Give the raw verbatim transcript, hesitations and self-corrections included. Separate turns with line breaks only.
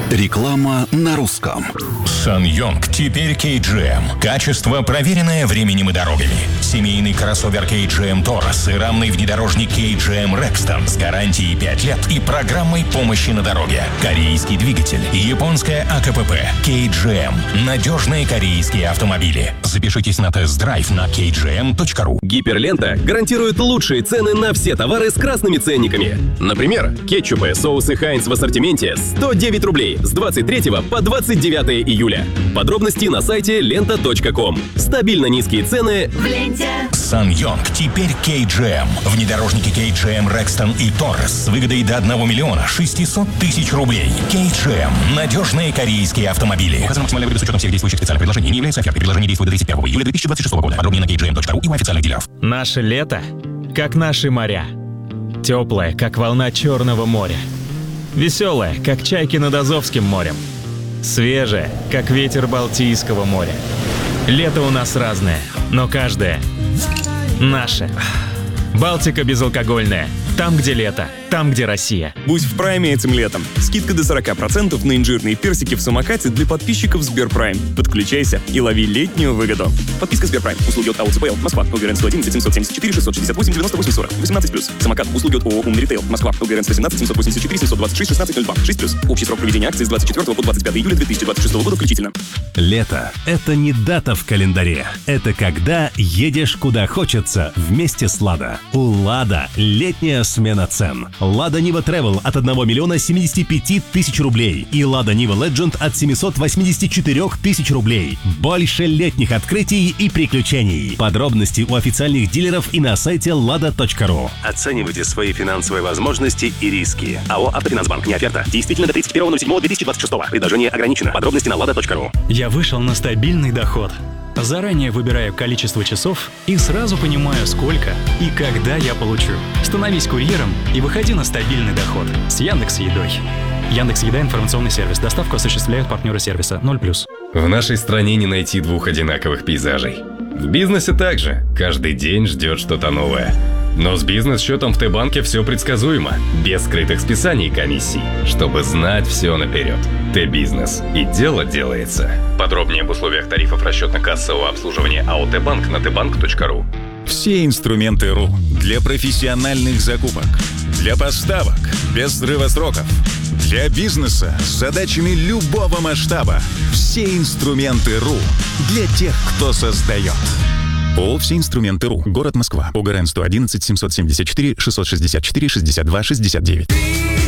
Реклама на русском.
SsangYong теперь кей джи эм. Качество, проверенное временем и дорогами. Семейный кроссовер кей джи эм Taurus и рамный внедорожник кей джи эм Rexton с гарантией пять лет и программой помощи на дороге. Корейский двигатель, японская а ка пэ пэ, кей джи эм. Надежные корейские автомобили. Запишитесь на тест-драйв на кей джи эм точка ру.
Гиперлента гарантирует лучшие цены на все товары с красными ценниками. Например, кетчупы, соусы Хайнц в ассортименте сто девять рублей с двадцать третьего по двадцать девятое июля. Подробности на сайте лента точка ком. Стабильно низкие цены в ленте.
SsangYong теперь кей джи эм. Внедорожники кей джи эм Rexton и Taurus с выгодой до одного миллиона шестисот тысяч рублей. кей джи эм. Надежные корейские автомобили. Указано максимальная выгода с учетом всех действующих специальных предложений. Не является офертой. Предложение действует до тридцать первого июля две тысячи двадцать шестого года. Подробнее на кей джи эм точка ру и у официальных дилеров.
Наше лето, как наши моря. Теплое, как волна Черного моря. Веселое, как чайки над Азовским морем. Свежее, как ветер Балтийского моря. Лето у нас разное, но каждое наше. Балтика безалкогольная. Там, где лето, там, где Россия.
Будь в прайме этим летом. Скидка до сорок процентов на инжирные персики в самокате для подписчиков Сберпрайм. Подключайся и лови летнюю выгоду. Подписка Сберпрайм. Услуги от эй о цэ пэ эл. Москва. эл гэ эр эн сто одиннадцать семьсот семьдесят четыре шестьсот шестьдесят восемь девяносто восемь сорок. восемнадцать плюс. Самокат. Услуги от ООО «Умный ритейл». Москва. эл гэ эр эн сто семнадцать семьсот восемьдесят четыре семьсот двадцать шесть шестнадцать ноль два. шесть плюс. Общий срок проведения акции с двадцать четвёртого по двадцать пятое июля две тысячи двадцать шестого года включительно.
Лето – это не дата в календаре. Это когда едешь куда хочется вместе с «Лада». У «Лада» летняя смена цен. «Лада Нива Travel» от одного миллиона семидесяти пяти тысяч рублей и «Лада Нива Legend» от семисот восьмидесяти четырёх тысяч рублей. Больше летних открытий и приключений. Подробности у официальных дилеров и на сайте лада точка ру. Оценивайте свои финансовые возможности и риски. АО «Автофинансбанк». Не оферта. Действительно до тридцать первого ноль седьмого две тысячи двадцать шестого. Предложение ограничено. Подробности на лада точка ру.
Я вышел на стабильный доход. Заранее выбираю количество часов и сразу понимаю, сколько и когда я получу. Становись курьером и выходи на стабильный доход с Яндекс.Едой. Яндекс.Еда — информационный сервис. Доставку осуществляют партнеры сервиса ноль плюс.
В нашей стране не найти двух одинаковых пейзажей. В бизнесе также. Каждый день ждет что-то новое. Но с бизнес-счетом в Т-банке все предсказуемо, без скрытых списаний и комиссий, чтобы знать все наперед. Т-бизнес. И дело делается. Подробнее об условиях тарифов расчетно-кассового обслуживания АО «Т-банк» на тэ банк точка ру.
Все инструменты РУ для профессиональных закупок, для поставок без срыва сроков, для бизнеса с задачами любого масштаба. Все инструменты РУ для тех, кто создает. ООО «Все инструменты РУ». Город Москва. ОГРН сто одиннадцать семьсот семьдесят четыре шестьсот шестьдесят четыре шестьдесят два шестьдесят девять.